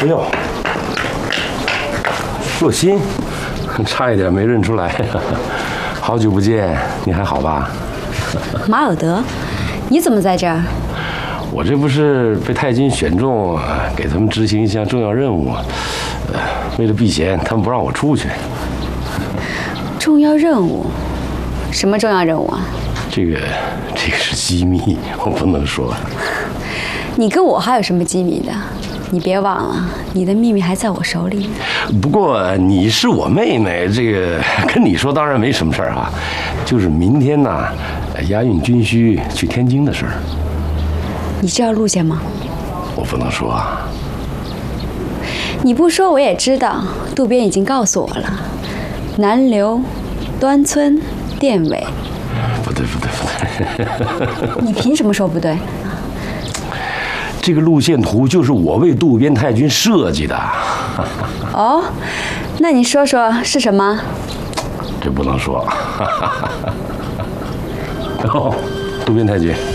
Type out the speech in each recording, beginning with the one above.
哎呦，洛心，差一点没认出来。好久不见，你还好吧？ 马尔德，你怎么在这儿？ 我这不是被太君选中，给他们执行一项重要任务，为了避嫌，他们不让我出去。 重要任务？什么重要任务啊？ 这个是机密，我不能说。 你跟我还有什么机密的？你别忘了，你的秘密还在我手里呢。 不过你是我妹妹，这个跟你说当然没什么事儿啊，就是明天呢，押运军需去天津的事儿。 你知道路线吗？ 我不能说啊。 你不说我也知道，渡边已经告诉我了。南流、端村、店尾。 不对。 你凭什么说不对？ 这个路线图就是我为渡边太君设计的。 哦，那你说说是什么？ 这不能说。哦，渡边太君。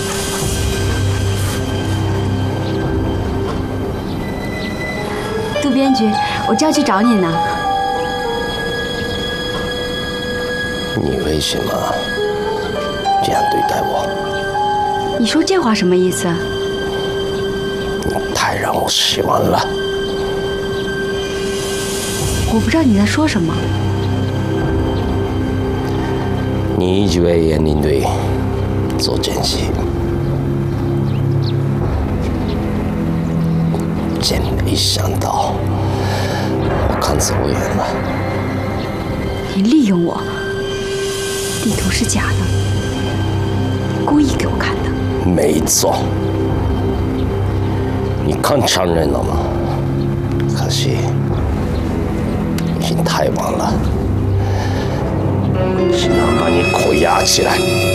渡边局，我就要去找你呢。 你为什么这样对待我？ 你说这话什么意思？ 你太让我失望了。 我不知道你在说什么。 你一直为严灵队做奸细，真没想到我看走眼了。 你利用我，地图是假的，故意给我看的。 没错，你看承认了吗？可惜已经太晚了，只能把你口压起来。